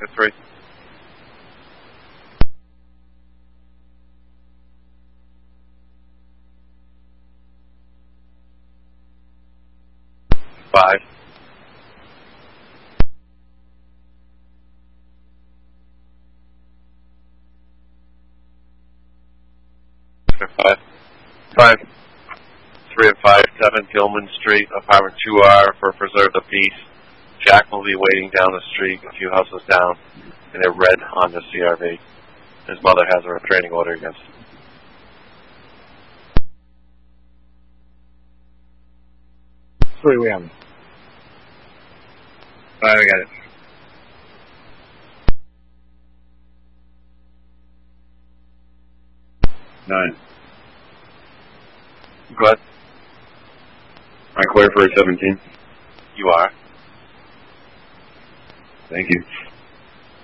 Sector 3. Five. Five. 3 and 5, 7 Gilman Street, apartment 2R for Preserve the Peace. Jack will be waiting down the street, a few houses down, in a red Honda CRV. His mother has a restraining order against him. Three, we have it. Alright, we got it. Nine. Go ahead. I clear for 17. You are. Thank you.